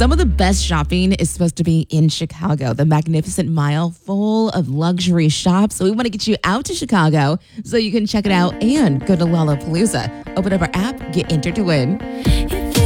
Some of the best shopping is supposed to be in Chicago, the Magnificent Mile, full of luxury shops. So we want to get you out to Chicago so you can check it out and go to Lollapalooza. Open up our app, get entered to win.